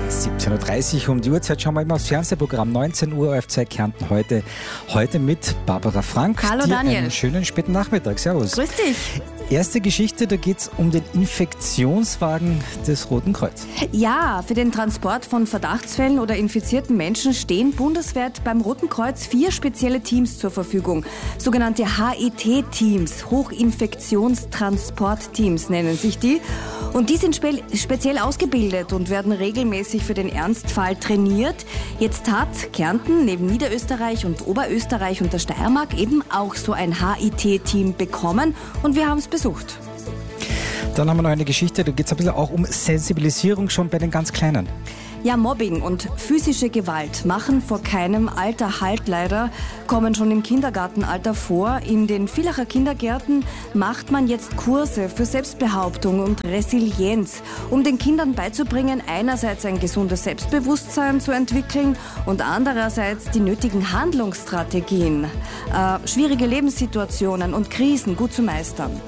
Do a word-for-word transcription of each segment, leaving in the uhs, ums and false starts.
siebzehn Uhr dreißig um die Uhrzeit schauen wir immer aufs Fernsehprogramm. neunzehn Uhr O R F zwei Kärnten heute. Heute mit Barbara Frank. Hallo Dir Daniel. Einen schönen späten Nachmittag. Servus. Grüß dich. Erste Geschichte, da geht es um den Infektionswagen des Roten Kreuz. Ja, für den Transport von Verdachtsfällen oder infizierten Menschen stehen bundesweit beim Roten Kreuz vier spezielle Teams zur Verfügung. Sogenannte H I T-Teams, Hochinfektionstransportteams nennen sich die. Und die sind spe- speziell ausgebildet und werden regelmäßig für den Ernstfall trainiert. Jetzt hat Kärnten neben Niederösterreich und Oberösterreich und der Steiermark eben auch so ein H I T-Team bekommen und wir haben es besucht. Dann haben wir noch eine Geschichte, da geht es ein bisschen auch um Sensibilisierung schon bei den ganz Kleinen. Ja, Mobbing und physische Gewalt machen vor keinem Alter Halt leider, kommen schon im Kindergartenalter vor. In den Villacher Kindergärten macht man jetzt Kurse für Selbstbehauptung und Resilienz, um den Kindern beizubringen, einerseits ein gesundes Selbstbewusstsein zu entwickeln und andererseits die nötigen Handlungsstrategien, äh, schwierige Lebenssituationen und Krisen gut zu meistern.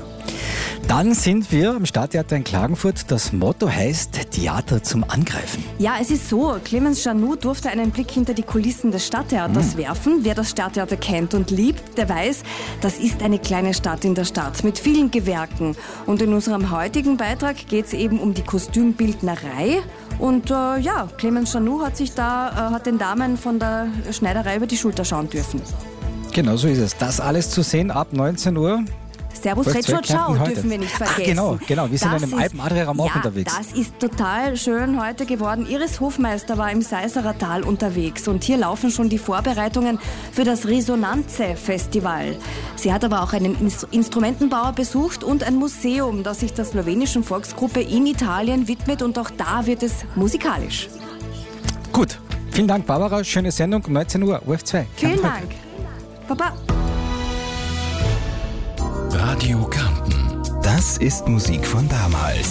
Dann sind wir am Stadttheater in Klagenfurt. Das Motto heißt Theater zum Angreifen. Ja, es ist so. Clemens Janou durfte einen Blick hinter die Kulissen des Stadttheaters mhm. werfen. Wer das Stadttheater kennt und liebt, der weiß, das ist eine kleine Stadt in der Stadt mit vielen Gewerken. Und in unserem heutigen Beitrag geht es eben um die Kostümbildnerei. Und äh, ja, Clemens Janou hat sich da, äh, hat den Damen von der Schneiderei über die Schulter schauen dürfen. Genau so ist es. Das alles zu sehen ab neunzehn Uhr. Servus, Retschau, ciao, dürfen wir nicht vergessen. Ach, genau, genau. Wir sind das dann im ist, Alpen-Adria-Raum auch ja, unterwegs. Das ist total schön heute geworden. Iris Hofmeister war im Seiserer Tal unterwegs und hier laufen schon die Vorbereitungen für das Resonanze-Festival. Sie hat aber auch einen Instrumentenbauer besucht und ein Museum, das sich der slowenischen Volksgruppe in Italien widmet und auch da wird es musikalisch. Gut, vielen Dank Barbara, schöne Sendung, neunzehn Uhr, O R F zwei. Vielen Dank. Baba. Radio Kärnten. Das ist Musik von damals.